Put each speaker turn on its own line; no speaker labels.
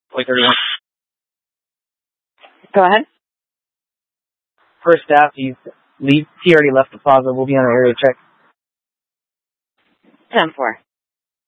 Point 31.
Go ahead.
First staff, he already left the plaza. We'll be on an area check.
10-4.